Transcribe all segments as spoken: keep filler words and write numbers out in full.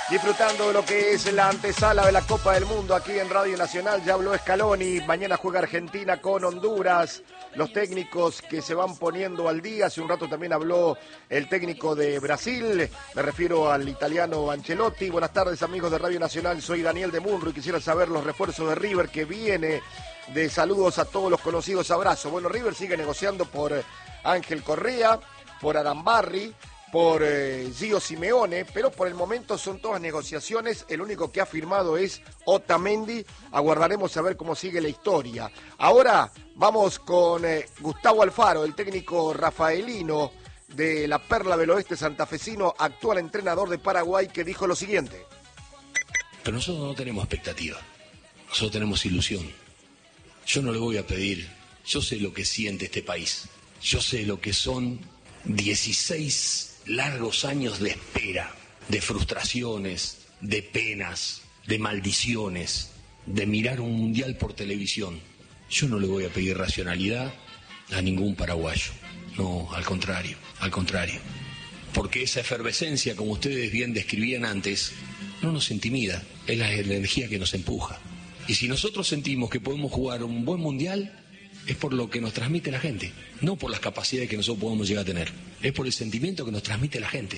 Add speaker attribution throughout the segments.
Speaker 1: Disfrutando de lo que es la antesala de la Copa del Mundo aquí en Radio Nacional. Ya habló Scaloni, mañana juega Argentina con Honduras. Los técnicos que se van poniendo al día. Hace un rato también habló el técnico de Brasil, me refiero al italiano Ancelotti. Buenas tardes, amigos de Radio Nacional, soy Daniel de Munro y quisiera saber los refuerzos de River que viene. De saludos a todos los conocidos, abrazo. Bueno, River sigue negociando por Ángel Correa, por Arambarri, por eh, Gio Simeone, pero por el momento son todas negociaciones. El único que ha firmado es Otamendi. Aguardaremos a ver cómo sigue la historia. Ahora vamos con eh, Gustavo Alfaro, el técnico rafaelino de la Perla del Oeste santafesino, actual entrenador de Paraguay, que dijo lo siguiente.
Speaker 2: Pero nosotros no tenemos expectativa, nosotros tenemos ilusión. Yo no le voy a pedir, yo sé lo que siente este país, yo sé lo que son dieciséis largos años de espera, de frustraciones, de penas, de maldiciones, de mirar un mundial por televisión. Yo no le voy a pedir racionalidad a ningún paraguayo, no, al contrario, al contrario. Porque esa efervescencia, como ustedes bien describían antes, no nos intimida, es la energía que nos empuja. Y si nosotros sentimos que podemos jugar un buen mundial, es por lo que nos transmite la gente, no por las capacidades que nosotros podemos llegar a tener, es por el sentimiento que nos transmite la gente.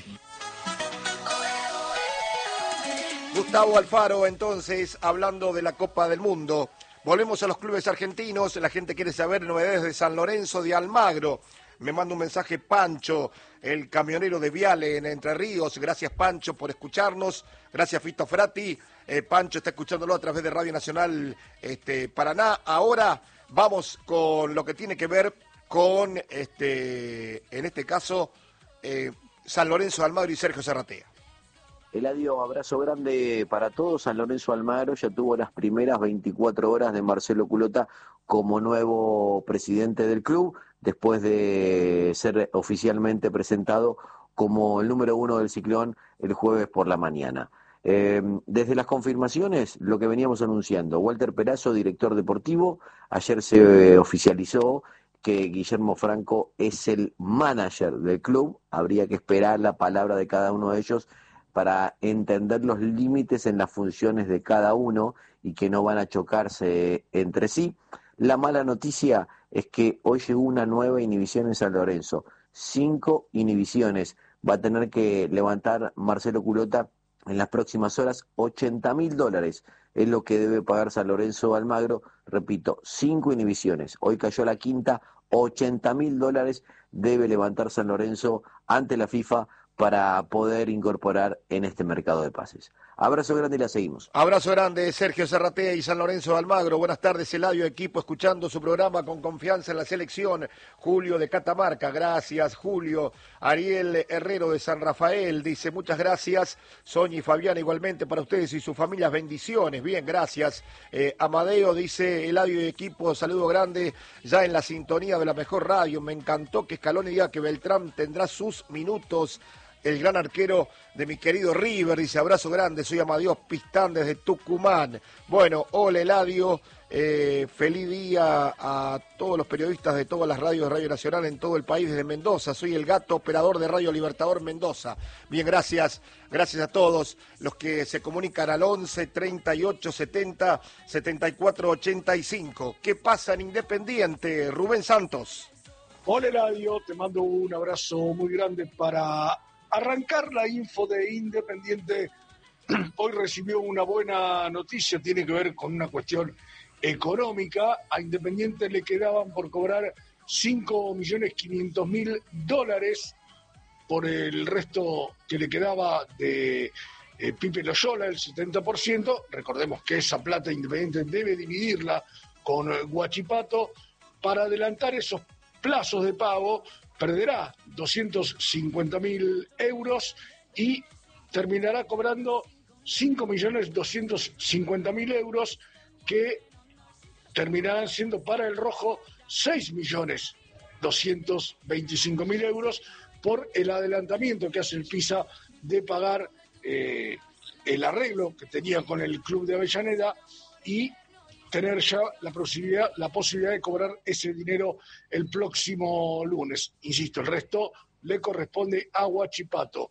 Speaker 1: Gustavo Alfaro, entonces, hablando de la Copa del Mundo. Volvemos a los clubes argentinos, la gente quiere saber novedades de San Lorenzo de Almagro. Me manda un mensaje Pancho, el camionero de Viale en Entre Ríos. Gracias, Pancho, por escucharnos. Gracias, Fito Frati. Eh, Pancho está escuchándolo a través de Radio Nacional este, Paraná. Ahora vamos con lo que tiene que ver con, este, en este caso, eh, San Lorenzo de Almagro y Sergio Zarratea.
Speaker 3: Eladio, abrazo grande para todos. San Lorenzo de Almagro ya tuvo las primeras veinticuatro horas de Marcelo Culota como nuevo presidente del club, después de ser oficialmente presentado como el número uno del Ciclón el jueves por la mañana. Eh, desde las confirmaciones, lo que veníamos anunciando, Walter Perazo, director deportivo, ayer se eh, oficializó que Guillermo Franco es el manager del club, habría que esperar la palabra de cada uno de ellos para entender los límites en las funciones de cada uno y que no van a chocarse entre sí. La mala noticia es que hoy llegó una nueva inhibición en San Lorenzo, cinco inhibiciones, va a tener que levantar Marcelo Culota en las próximas horas. Ochenta mil dólares es lo que debe pagar San Lorenzo Almagro. Repito, cinco inhibiciones. Hoy cayó la quinta, ochenta mil dólares debe levantar San Lorenzo ante la FIFA para poder incorporar en este mercado de pases. Abrazo grande y la seguimos.
Speaker 1: Abrazo grande, Sergio Zarratea y San Lorenzo de Almagro. Buenas tardes, Eladio, equipo, escuchando su programa con confianza en la selección. Julio de Catamarca, gracias, Julio. Ariel Herrero de San Rafael dice, muchas gracias. Soña y Fabián, igualmente para ustedes y sus familias, bendiciones. Bien, gracias. Eh, Amadeo dice, Eladio y equipo, saludo grande, ya en la sintonía de la mejor radio. Me encantó que Scaloni diga que Beltrán tendrá sus minutos. El gran arquero de mi querido River, dice, abrazo grande, soy Amadeo Pistán desde Tucumán. Bueno, hola Eladio, eh, feliz día a todos los periodistas de todas las radios de Radio Nacional en todo el país desde Mendoza. Soy el gato operador de Radio Libertador Mendoza. Bien, gracias, gracias a todos los que se comunican al once, treinta y ocho, setenta, setenta y cuatro, ochenta y cinco. ¿Qué pasa en Independiente? Rubén Santos.
Speaker 4: Hola Eladio, te mando un abrazo muy grande para arrancar la info de Independiente. Hoy recibió una buena noticia, tiene que ver con una cuestión económica. A Independiente le quedaban por cobrar cinco millones quinientos mil dólares por el resto que le quedaba de eh, Pipe Loyola, el setenta por ciento. Recordemos que esa plata Independiente debe dividirla con Huachipato. Para adelantar esos plazos de pago, perderá doscientos cincuenta mil euros y terminará cobrando cinco millones doscientos cincuenta mil euros, que terminarán siendo para el rojo seis millones doscientos veinticinco mil euros por el adelantamiento que hace el Pisa de pagar eh, el arreglo que tenía con el club de Avellaneda y tener ya la posibilidad, la posibilidad de cobrar ese dinero el próximo lunes. Insisto, el resto le corresponde a Huachipato.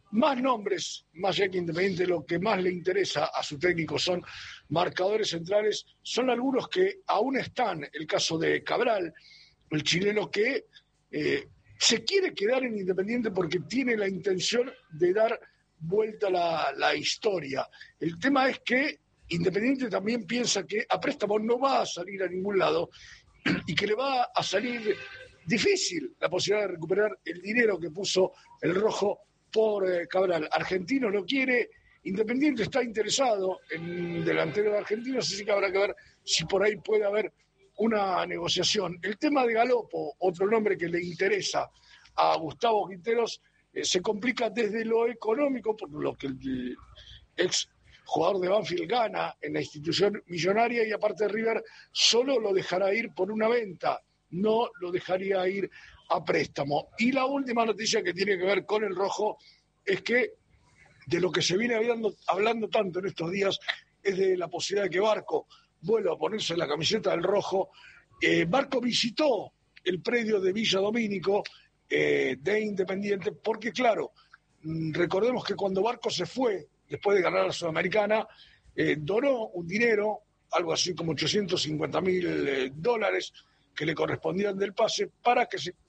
Speaker 4: más nombres, más allá que Independiente lo que más le interesa a su técnico son marcadores centrales, son algunos que aún están, el caso de Cabral, el chileno que eh, se quiere quedar en Independiente porque tiene la intención de dar vuelta la, la historia. El tema es que Independiente también piensa que a préstamo no va a salir a ningún lado y que le va a salir difícil la posibilidad de recuperar el dinero que puso el Rojo por eh, Cabral. Argentino lo quiere, Independiente está interesado en delantero de Argentinos, así que habrá que ver si por ahí puede haber una negociación. El tema de Galopo, otro nombre que le interesa a Gustavo Quinteros, eh, se complica desde lo económico, por lo que el ex jugador de Banfield gana en la institución millonaria y aparte River solo lo dejará ir por una venta, no lo dejaría ir a préstamo. Y la última noticia que tiene que ver con el Rojo es que de lo que se viene hablando, hablando tanto en estos días es de la posibilidad de que Barco vuelva a ponerse la camiseta del Rojo. Eh, Barco visitó el predio de Villa Domínico eh, de Independiente porque, claro, recordemos que cuando Barco se fue, después de ganar la Sudamericana, eh, donó un dinero, algo así como ochocientos cincuenta mil eh, dólares que le correspondían del pase, para que se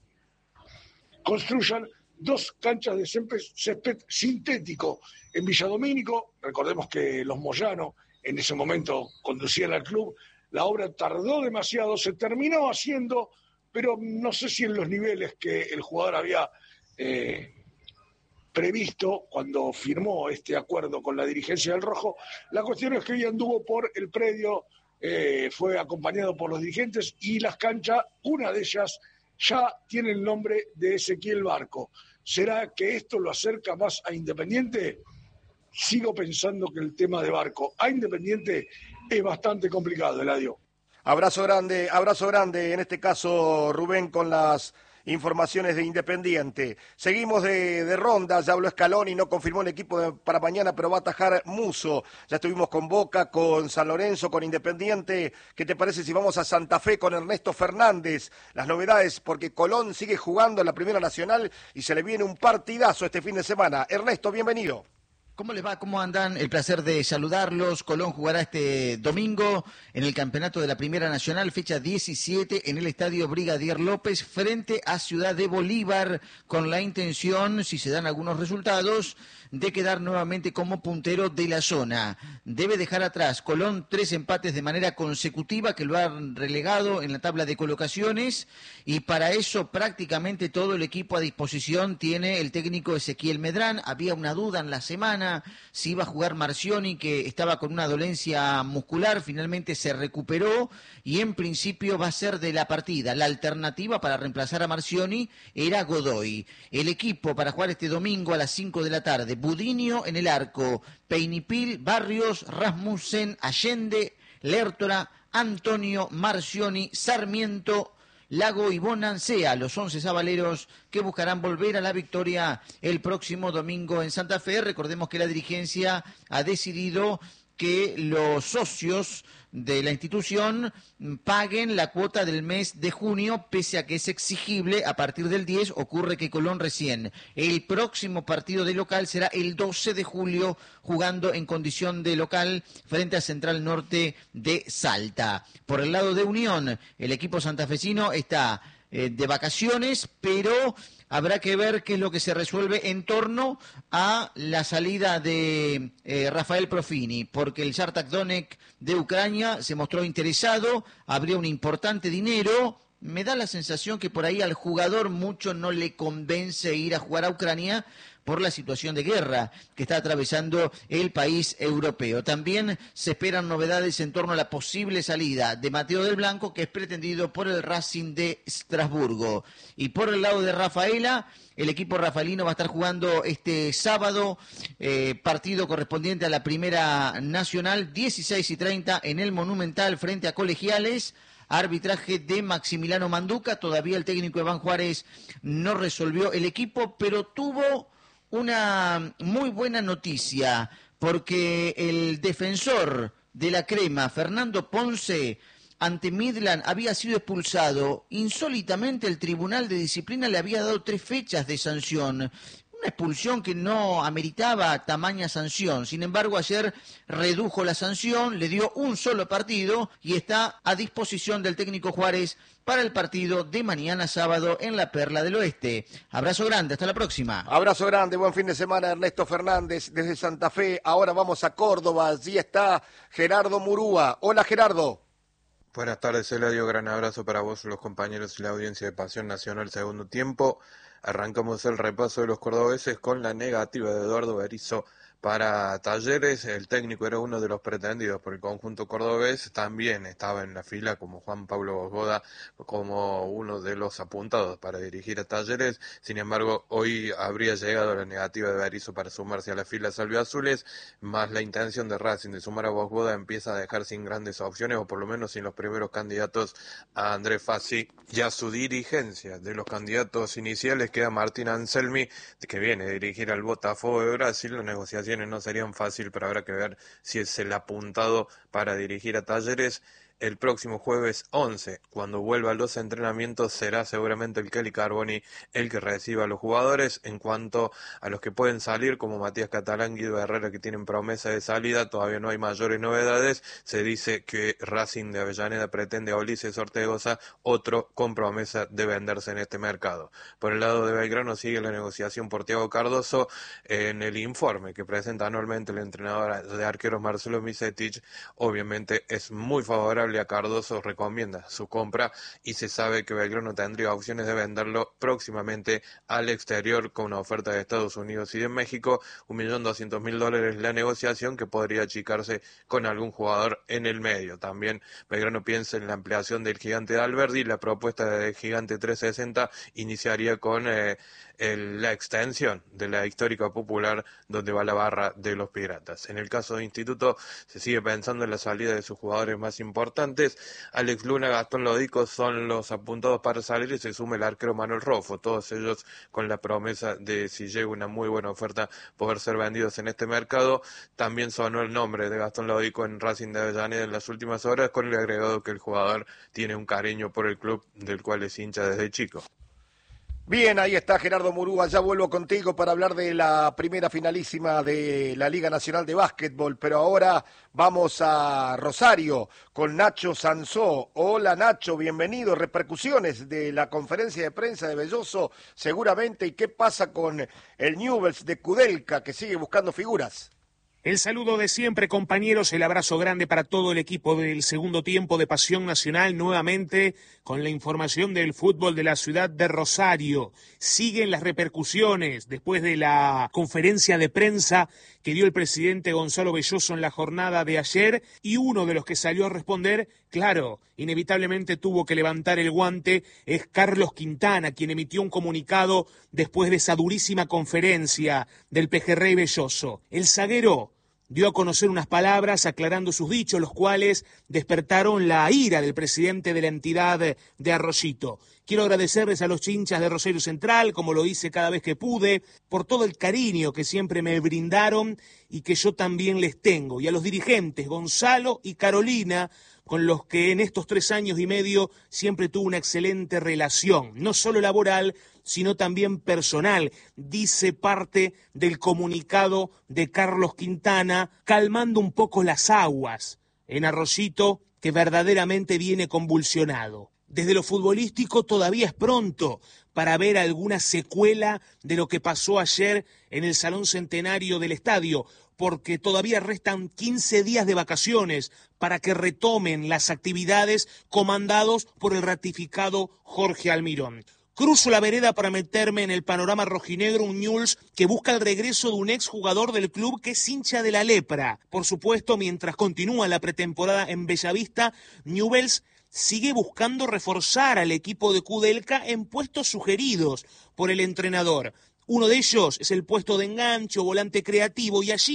Speaker 4: construyan dos canchas de césped sintético en Villa Domínico. Recordemos que los Moyano en ese momento conducían al club, la obra tardó demasiado, se terminó haciendo, pero no sé si en los niveles que el jugador había eh, previsto cuando firmó este acuerdo con la dirigencia del Rojo. La cuestión es que hoy anduvo por el predio, eh, fue acompañado por los dirigentes y las canchas, una de ellas ya tiene el nombre de Ezequiel Barco. ¿Será que esto lo acerca más a Independiente? Sigo pensando que el tema de Barco a Independiente es bastante complicado, Eladio.
Speaker 1: Abrazo grande, abrazo grande, en este caso, Rubén, con las informaciones de Independiente. Seguimos de, de ronda, ya habló Scaloni, no confirmó el equipo de, para mañana, pero va a atajar Musso. Ya estuvimos con Boca, con San Lorenzo, con Independiente. ¿Qué te parece si vamos a Santa Fe con Ernesto Fernández? Las novedades, porque Colón sigue jugando en la Primera Nacional y se le viene un partidazo este fin de semana. Ernesto, bienvenido.
Speaker 5: ¿Cómo les va? ¿Cómo andan? El placer de saludarlos. Colón jugará este domingo en el campeonato de la Primera Nacional, fecha diecisiete, en el estadio Brigadier López, frente a Ciudad de Bolívar, con la intención, si se dan algunos resultados, de quedar nuevamente como puntero de la zona. Debe dejar atrás Colón tres empates de manera consecutiva que lo han relegado en la tabla de colocaciones, y para eso prácticamente todo el equipo a disposición tiene el técnico Ezequiel Medrán. Había una duda en la semana si iba a jugar Marcioni, que estaba con una dolencia muscular, finalmente se recuperó y en principio va a ser de la partida. La alternativa para reemplazar a Marcioni era Godoy. El equipo para jugar este domingo a las cinco de la tarde: Budinio en el arco, Peinipil, Barrios, Rasmussen, Allende, Lertora, Antonio, Marcioni, Sarmiento, Lago y Bonancea, los once sabaleros que buscarán volver a la victoria el próximo domingo en Santa Fe. Recordemos que la dirigencia ha decidido que los socios de la institución paguen la cuota del mes de junio, pese a que es exigible a partir del diez. Ocurre que Colón recién. El próximo partido de local será el doce de julio, jugando en condición de local frente a Central Norte de Salta. Por el lado de Unión, el equipo santafesino está eh, de vacaciones, pero habrá que ver qué es lo que se resuelve en torno a la salida de eh, Rafael Profini, porque el Spartak Donetsk de Ucrania se mostró interesado, habría un importante dinero. Me da la sensación que por ahí al jugador mucho no le convence ir a jugar a Ucrania por la situación de guerra que está atravesando el país europeo. También se esperan novedades en torno a la posible salida de Mateo del Blanco, que es pretendido por el Racing de Estrasburgo. Y por el lado de Rafaela, el equipo rafaelino va a estar jugando este sábado, eh, partido correspondiente a la Primera Nacional, dieciséis y treinta, en el Monumental frente a Colegiales. Arbitraje de Maximiliano Manduca. Todavía el técnico Iván Juárez no resolvió el equipo, pero tuvo una muy buena noticia, porque el defensor de la Crema, Fernando Ponce, ante Midland había sido expulsado. Insólitamente el Tribunal de Disciplina le había dado tres fechas de sanción. una expulsión que no ameritaba tamaña sanción. Sin embargo, ayer redujo la sanción, le dio un solo partido y está a disposición del técnico Juárez para el partido de mañana sábado en la Perla del Oeste. Abrazo grande, hasta la próxima.
Speaker 1: Abrazo grande, buen fin de semana, Ernesto Fernández desde Santa Fe. Ahora vamos a Córdoba, allí está Gerardo Murúa. Hola, Gerardo.
Speaker 6: Buenas tardes, Eladio, gran abrazo para vos, los compañeros y la audiencia de Pasión Nacional segundo tiempo. Arrancamos el repaso de los cordobeses con la negativa de Eduardo Berizzo para Talleres. El técnico era uno de los pretendidos por el conjunto cordobés, también estaba en la fila como Juan Pablo Bosboda, como uno de los apuntados para dirigir a Talleres. Sin embargo, hoy habría llegado la negativa de Berizzo para sumarse a las filas albiazules, más la intención de Racing de sumar a Bosboda empieza a dejar sin grandes opciones, o por lo menos sin los primeros candidatos a Andrés Fassi y a su dirigencia. De los candidatos iniciales queda Martín Anselmi, que viene a dirigir al Botafogo de Brasil. La negociación no serían fácil, pero habrá que ver si es el apuntado para dirigir a Talleres. El próximo jueves once, cuando vuelva a los entrenamientos, será seguramente el Kelly Carboni el que reciba a los jugadores. En cuanto a los que pueden salir, como Matías Catalán, Guido Herrera, que tienen promesa de salida, todavía no hay mayores novedades. Se dice que Racing de Avellaneda pretende a Ulises Ortegoza, otro con promesa de venderse en este mercado. Por el lado de Belgrano sigue la negociación por Thiago Cardoso. En el informe que presenta anualmente el entrenador de arqueros Marcelo Misetich, obviamente es muy favorable a Cardoso, recomienda su compra y se sabe que Belgrano tendría opciones de venderlo próximamente al exterior con una oferta de Estados Unidos y de México. Un millón doscientos mil dólares la negociación, que podría achicarse con algún jugador en el medio. También Belgrano piensa en la ampliación del Gigante de Alberdi. La propuesta del Gigante trescientos sesenta iniciaría con eh, el, la extensión de la histórica Popular, donde va la barra de los Piratas. En el caso de Instituto se sigue pensando en la salida de sus jugadores más importantes. Alex Luna, Gastón Lodico son los apuntados para salir y se suma el arquero Manuel Rofo, todos ellos con la promesa de, si llega una muy buena oferta, poder ser vendidos en este mercado. También sonó el nombre de Gastón Lodico en Racing de Avellaneda en las últimas horas, con el agregado que el jugador tiene un cariño por el club del cual es hincha desde chico.
Speaker 1: Bien, ahí está Gerardo Murúa, ya vuelvo contigo para hablar de la primera finalísima de la Liga Nacional de Básquetbol, pero ahora vamos a Rosario con Nacho Sansó. Hola Nacho, bienvenido. Repercusiones de la conferencia de prensa de Belloso seguramente, y qué pasa con el Newell's de Kudelka, que sigue buscando figuras.
Speaker 7: El saludo de siempre, compañeros, el abrazo grande para todo el equipo del segundo tiempo de Pasión Nacional, nuevamente con la información del fútbol de la ciudad de Rosario. Siguen las repercusiones después de la conferencia de prensa que dio el presidente Gonzalo Belloso en la jornada de ayer, y uno de los que salió a responder, claro, inevitablemente tuvo que levantar el guante, es Carlos Quintana, quien emitió un comunicado después de esa durísima conferencia del pejerrey Belloso. El zaguero dio a conocer unas palabras aclarando sus dichos, los cuales despertaron la ira del presidente de la entidad de Arroyito. Quiero agradecerles a los hinchas de Rosario Central, como lo hice cada vez que pude, por todo el cariño que siempre me brindaron y que yo también les tengo, y a los dirigentes Gonzalo y Carolina, con los que en estos tres años y medio siempre tuve una excelente relación, no solo laboral, sino también personal, dice parte del comunicado de Carlos Quintana, calmando un poco las aguas en Arroyito, que verdaderamente viene convulsionado. Desde lo futbolístico todavía es pronto para ver alguna secuela de lo que pasó ayer en el Salón Centenario del Estadio, porque todavía restan quince días de vacaciones para que retomen las actividades comandados por el ratificado Jorge Almirón. Cruzo la vereda para meterme en el panorama rojinegro, un Newell's que busca el regreso de un exjugador del club que es hincha de la lepra. Por supuesto, mientras continúa la pretemporada en Bellavista, Newell's sigue buscando reforzar al equipo de Kudelka en puestos sugeridos por el entrenador. Uno de ellos es el puesto de enganche o volante creativo, y allí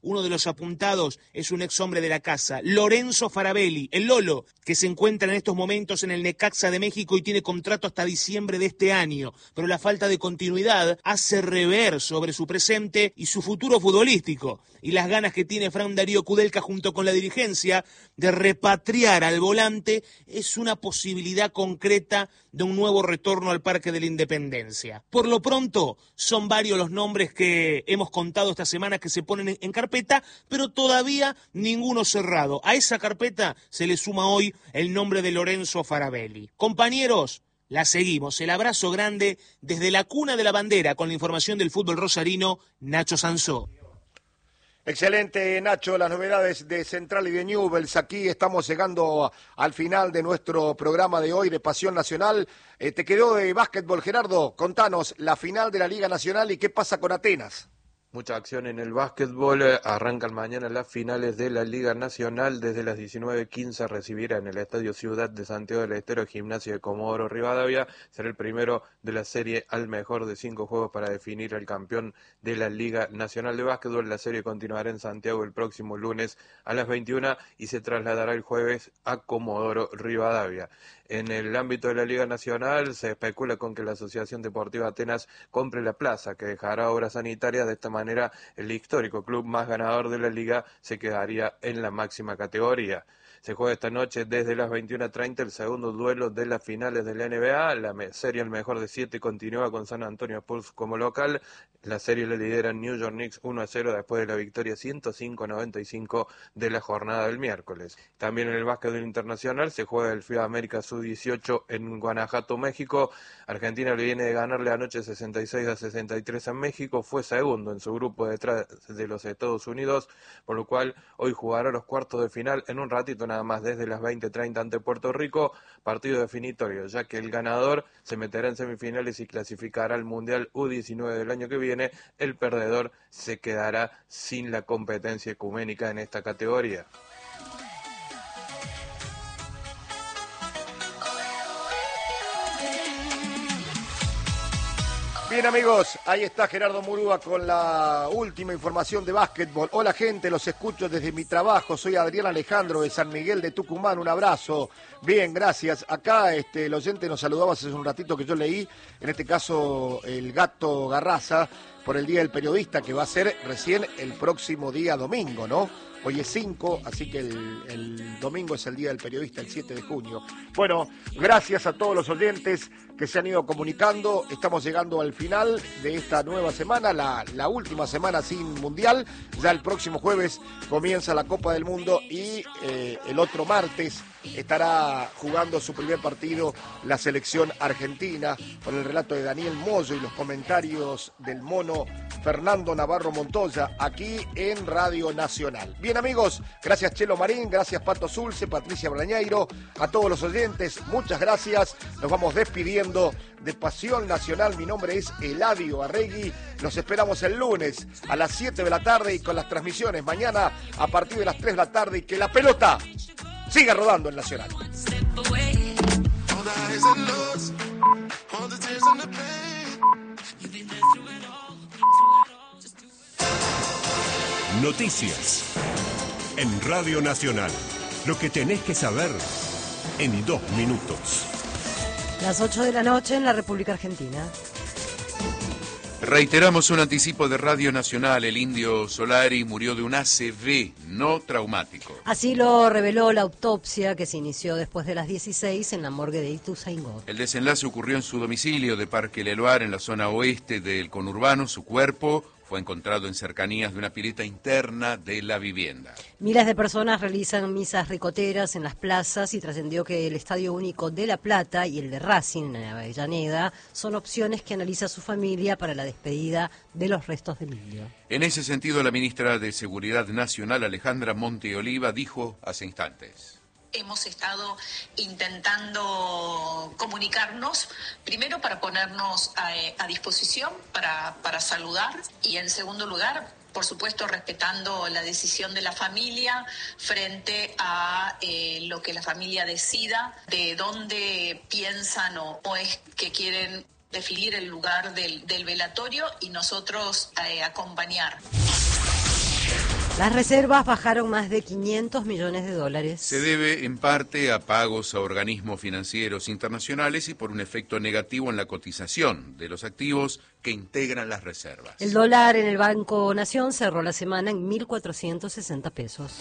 Speaker 7: Uno de los apuntados es un ex hombre de la casa, Lorenzo Farabelli, el Lolo, que se encuentra en estos momentos en el Necaxa de México y tiene contrato hasta diciembre de este año. Pero la falta de continuidad hace rever sobre su presente y su futuro futbolístico. Y las ganas que tiene Fran Darío Kudelka junto con la dirigencia de repatriar al volante es una posibilidad concreta de un nuevo retorno al Parque de la Independencia. Por lo pronto, son varios los nombres que hemos contado esta semana que se ponen en carpeta, pero todavía ninguno cerrado. A esa carpeta se le suma hoy el nombre de Lorenzo Farabelli. Compañeros, la seguimos. El abrazo grande desde la cuna de la bandera con la información del fútbol rosarino, Nacho Sansó.
Speaker 1: Excelente, Nacho, las novedades de Central y de Newell's. Aquí estamos llegando al final de nuestro programa de hoy de Pasión Nacional. Eh, ¿Te quedó de básquetbol, Gerardo? Contanos la final de la Liga Nacional y qué pasa con Atenas.
Speaker 6: Mucha acción en el básquetbol. Arrancan mañana las finales de la Liga Nacional. Desde las diecinueve quince recibirá en el Estadio Ciudad de Santiago del Estero Gimnasia de Comodoro Rivadavia. Será el primero de la serie al mejor de cinco juegos para definir al campeón de la Liga Nacional de Básquetbol. La serie continuará en Santiago el próximo lunes a las veintiuna y se trasladará el jueves a Comodoro Rivadavia. En el ámbito de la Liga Nacional se especula con que la Asociación Deportiva Atenas compre la plaza, que dejará obras sanitarias. De esta manera, el histórico club más ganador de la liga se quedaría en la máxima categoría. Se juega esta noche desde las veintiuna treinta el segundo duelo de las finales de la N B A. La serie al mejor de siete continúa con San Antonio Spurs como local. La serie la lidera New York Knicks uno a cero después de la victoria ciento cinco a noventa y cinco de la jornada del miércoles. También en el básquetbol internacional se juega el FIBA América sub dieciocho en Guanajuato, México. Argentina le viene de ganarle anoche sesenta y seis a sesenta y tres a México. Fue segundo en su grupo detrás de los Estados Unidos, por lo cual hoy jugará los cuartos de final en un ratito nada más desde las veinte treinta ante Puerto Rico, partido definitorio, ya que el ganador se meterá en semifinales y clasificará al Mundial U diecinueve del año que viene. El perdedor se quedará sin la competencia ecuménica en esta categoría.
Speaker 1: Bien, amigos, ahí está Gerardo Murúa con la última información de básquetbol. Hola, gente, los escucho desde mi trabajo. Soy Adrián Alejandro de San Miguel de Tucumán. Un abrazo. Bien, gracias. Acá este, el oyente nos saludaba hace un ratito que yo leí, en este caso el Gato Garraza, por el Día del Periodista, que va a ser recién el próximo día domingo, ¿no? Hoy es cinco, así que el, el domingo es el Día del Periodista, el siete de junio. Bueno, gracias a todos los oyentes que se han ido comunicando. Estamos llegando al final de esta nueva semana, la, la última semana sin Mundial. Ya el próximo jueves comienza la Copa del Mundo y eh, el otro martes estará jugando su primer partido la selección argentina, con el relato de Daniel Moyo y los comentarios del mono Fernando Navarro Montoya, aquí en Radio Nacional. Bien, amigos, gracias Chelo Marín, gracias Pato Zulce, Patricia Brañeiro, a todos los oyentes, muchas gracias. Nos vamos despidiendo de Pasión Nacional. Mi nombre es Eladio Arregui. Los esperamos el lunes a las siete de la tarde y con las transmisiones mañana a partir de las tres de la tarde, y que la pelota siga rodando en Nacional.
Speaker 8: Noticias en Radio Nacional. Lo que tenés que saber en dos minutos.
Speaker 9: Las ocho de la noche en la República Argentina.
Speaker 10: Reiteramos un anticipo de Radio Nacional. El Indio Solari murió de un A C V no traumático.
Speaker 9: Así lo reveló la autopsia que se inició después de las dieciséis en la morgue de Ituzaingó.
Speaker 10: El desenlace ocurrió en su domicilio de Parque Leloir, en la zona oeste del conurbano. Su cuerpo fue encontrado en cercanías de una pileta interna de la vivienda.
Speaker 9: Miles de personas realizan misas ricoteras en las plazas y trascendió que el Estadio Único de La Plata y el de Racing en Avellaneda son opciones que analiza su familia para la despedida de los restos del indio.
Speaker 10: En ese sentido, la ministra de Seguridad Nacional, Alejandra Monteoliva, dijo hace instantes:
Speaker 11: hemos estado intentando comunicarnos, primero para ponernos a, a disposición, para, para saludar, y en segundo lugar, por supuesto, respetando la decisión de la familia frente a eh, lo que la familia decida, de dónde piensan o, o es que quieren definir el lugar del, del velatorio, y nosotros eh, acompañar.
Speaker 9: Las reservas bajaron más de quinientos millones de dólares.
Speaker 10: Se debe en parte a pagos a organismos financieros internacionales y por un efecto negativo en la cotización de los activos que integran las reservas.
Speaker 9: El dólar en el Banco Nación cerró la semana en mil cuatrocientos sesenta pesos.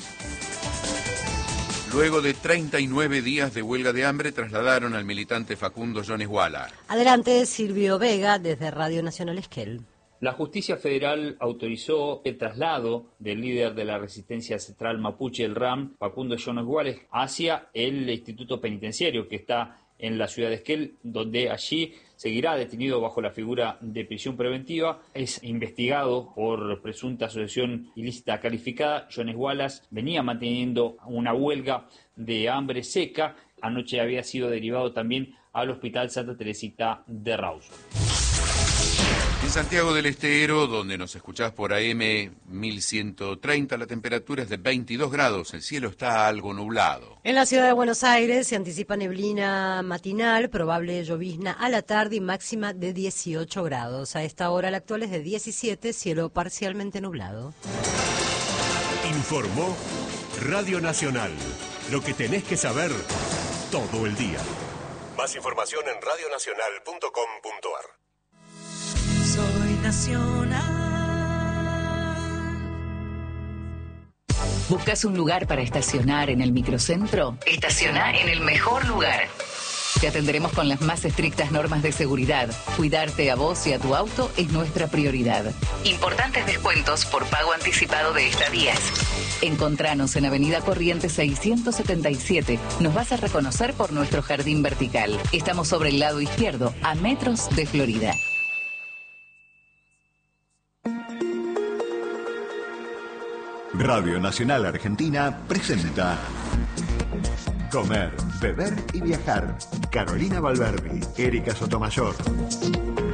Speaker 10: Luego de treinta y nueve días de huelga de hambre, trasladaron al militante Facundo Jones Wala.
Speaker 9: Adelante, Silvio Vega, desde Radio Nacional Esquel.
Speaker 12: La justicia federal autorizó el traslado del líder de la resistencia ancestral mapuche, el R A M, Facundo Jones Wala, hacia el instituto penitenciario que está en la ciudad de Esquel, donde allí seguirá detenido bajo la figura de prisión preventiva. Es investigado por presunta asociación ilícita calificada. Jones Wallace venía manteniendo una huelga de hambre seca. Anoche había sido derivado también al Hospital Santa Teresita de Rawson.
Speaker 10: En Santiago del Estero, donde nos escuchás por A M mil ciento treinta, la temperatura es de veintidós grados, el cielo está algo nublado.
Speaker 9: En la ciudad de Buenos Aires se anticipa neblina matinal, probable llovizna a la tarde y máxima de dieciocho grados. A esta hora la actual es de diecisiete, cielo parcialmente nublado.
Speaker 8: Informó Radio Nacional, lo que tenés que saber todo el día. Más información en radio nacional punto com punto a r.
Speaker 13: Soy nacional. ¿Buscas un lugar para estacionar en el microcentro? Estaciona en el mejor lugar. Te atenderemos con las más estrictas normas de seguridad. Cuidarte a vos y a tu auto es nuestra prioridad. Importantes descuentos por pago anticipado de estadías. Encontranos en Avenida Corrientes seiscientos setenta y siete. Nos vas a reconocer por nuestro jardín vertical. Estamos sobre el lado izquierdo, a metros de Florida.
Speaker 14: Radio Nacional Argentina presenta Comer, Beber y Viajar. Carolina Valverdi, Erika Sotomayor.